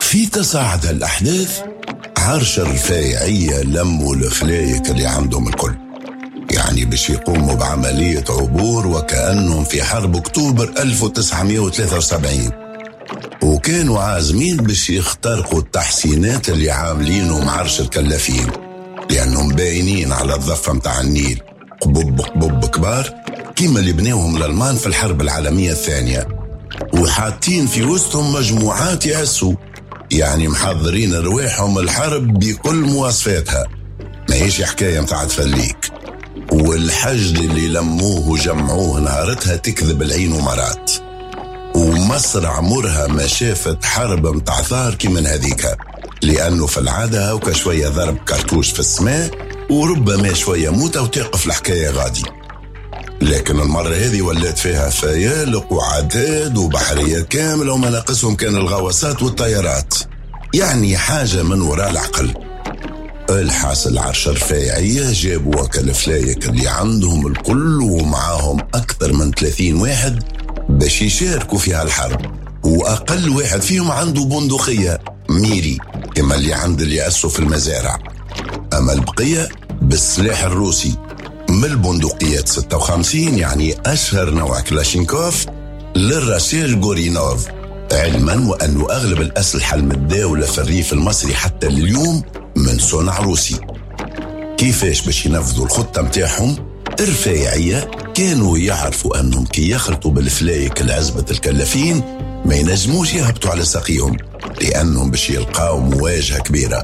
في تصاعد الأحداث عرش الرفايعية لموا الفلايك اللي عندهم الكل، يعني باش يقوموا بعملية عبور وكأنهم في حرب أكتوبر 1973، وكانوا عازمين باش يخترقوا التحسينات اللي عاملينهم عرش الكلافين، لأنهم باينين على الضفة متاع النيل قبب كبار كيما اللي بنيوهم الألمان في الحرب العالمية الثانية، وحاطين في وسطهم مجموعات يأسوا، يعني محضرين رواحهم الحرب بكل مواصفاتها، ما هيش حكاية متاع تفليك. والحشد اللي لموه وجمعوه نهارتها تكذب العين ومرات، ومصر عمرها ما شافت حرب متاع ثار كي من هذيك، لأنه في العادة هوكا شوية ضرب كرتوش في السماء وربما شوية موتة وتقف الحكاية غادي. لكن المرة هذه ولات فيها فيالق وعداد وبحرية كاملة وما ناقصهم كان الغواصات والطيارات، يعني حاجة من وراء العقل. الحاصل عرش الرفايعية جابوا وكل فلايك اللي عندهم الكل ومعاهم أكثر من 30 واحد باش يشاركوا في هالحرب، وأقل واحد فيهم عنده بندقية ميري كما اللي عند اللي يأسوا في المزارع، أما البقية بالسلاح الروسي من البندقيات 56، يعني أشهر نوع كلاشينكوف للرشاش غورينوف، علما وأنه أغلب الأسلحة المتداولة في الريف المصري حتى اليوم من صنع روسي. كيفاش باش ينفذوا الخطة متاعهم؟ الرفايعية كانوا يعرفوا أنهم كي يخلطوا بالفلايك العزبة الكلافين ما ينجموش يهبطوا على ساقيهم، لأنهم باش يلقاو مواجهة كبيرة،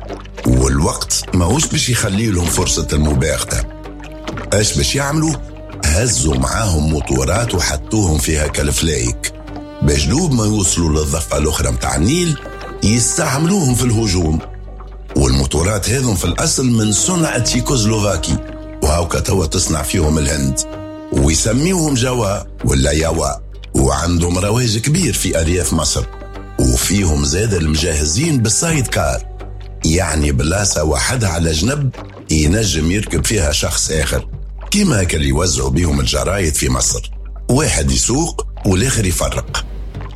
والوقت ماهوش باش يخلي لهم فرصة المباغتة. ايش باش يعملوا؟ هزوا معاهم موتورات وحطوهم فيها كالفلايك باش دوب ما يوصلوا للضفة الأخرى متاع النيل يستعملوهم في الهجوم. والموتورات هذم في الأصل من صنع تشيكوسلوفاكي، وهاوكا توا تصنع فيهم الهند، ويسميوهم جوا ولا يوا، وعندهم رواج كبير في أرياف مصر، وفيهم زاد المجهزين بالسايد كار، يعني بلاصة واحدة على جنب ينجم يركب فيها شخص آخر، كيما هكا اللي يوزعوا بيهم الجرايد في مصر، واحد يسوق والآخر يفرق.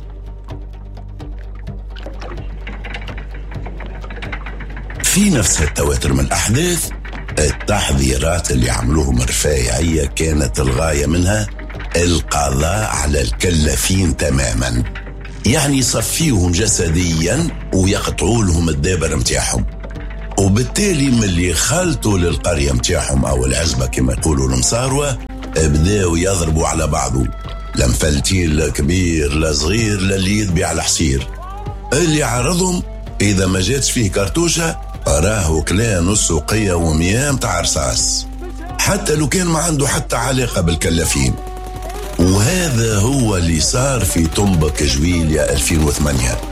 في نفس التواتر من الأحداث التحذيرات اللي عملوهم الرفايعية كانت الغاية منها القضاء على الكلافين تماما، يعني يصفيوهم جسديا ويقطعوا لهم الدابر متاعهم، وبالتالي من اللي خلطوا للقرية متاعهم أو العزبة كما يقولوا المصاروة بداوا يضربوا على بعضه، لا مفلتين لا كبير لا صغير لا اللي يدبي على حصير. اللي عرضهم إذا ما جاتش فيه كرتوشة راه كلا نص وقية ومياه متاع رصاص، حتى لو كان ما عنده حتى علاقة بالكلافين. وهذا هو اللي صار في طنبك جويليا 2008.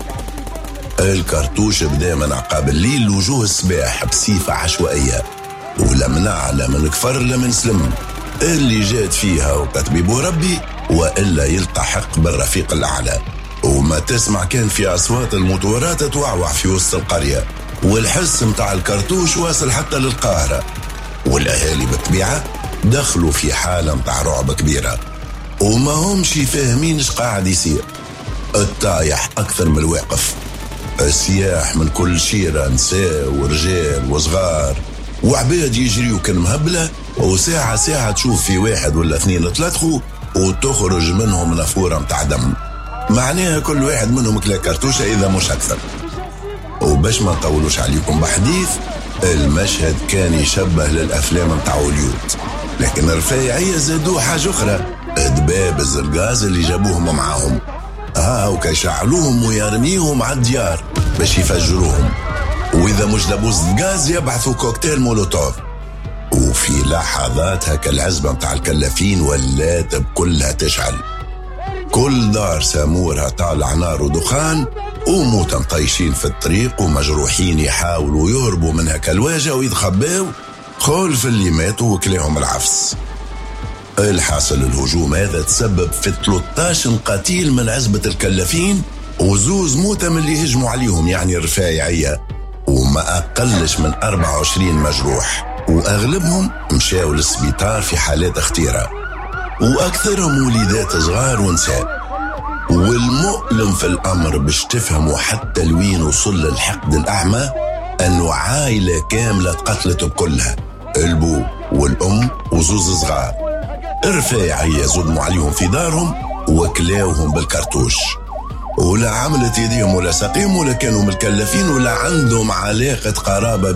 الكرتوش بدا من عقاب الليل لوجوه الصباح بصفة عشوائية، ولا منع لا من كفر لا من سلم، اللي جات فيها وكتبيبو ربي وإلا يلتحق بالرفيق الأعلى. وما تسمع كان في أصوات الموتورات توعوع في وسط القرية، والحس متاع الكرتوش واصل حتى للقاهرة، والأهالي بالطبيعة دخلوا في حالة متاع رعب كبيرة، وما همش فاهمين اش قاعد يصير. الطايح أكثر من الواقف، السياح من كل شيرة، نساء ورجال وصغار وعباد يجريوا كالمهبلة، وساعة ساعة تشوف في واحد ولا اثنين تلاتخوا وتخرج منهم نافورة متاع دم، معناها كل واحد منهم كلا كرتوشة إذا مش أكثر. وباش ما نطولوش عليكم بحديث، المشهد كان يشبه للأفلام متاع هوليود، لكن الرفايعية زادوا حاجة أخرى، دباب الزرقاز اللي جابوهم معاهم وكيشعلوهم ويرميهم على الديار باش يفجروهم، وإذا مش دبوس الغاز يبعثوا كوكتيل مولوتوف. وفي لحظات هكا العزبة متاع الكلافين ولات بكلها تشعل، كل دار سامورها طالع نار ودخان، وموتا مطيشين في الطريق ومجروحين يحاولوا يهربوا من هكا الواجهة ويتخباو خلف اللي ماتوا وكليهم العفس. الحاصل الهجوم هذا تسبب في 13 قتيل من عزبة الكلافين وزوز موتى من اللي هجموا عليهم يعني الرفايعية، وما أقلش من 24 مجروح، وأغلبهم مشاو للسبيطار في حالات اختيرة، وأكثرهم وليدات صغار ونساء. والمؤلم في الأمر باش تفهموا حتى لوين وصل الحقد الأعمى أنه عائلة كاملة تقتلت بكلها، البو والأم وزوز صغار. الرفاعية ظلموا عليهم في دارهم وكلاوهم بالكرتوش، ولا عملت يديهم ولا سقيم ولا كانوا مكلفين ولا عندهم علاقة قرابة